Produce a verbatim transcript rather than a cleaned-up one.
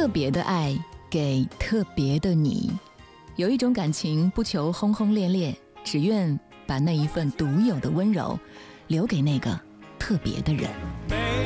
特别的爱给特别的你。有一种感情不求轰轰烈烈，只愿把那一份独有的温柔留给那个特别的人。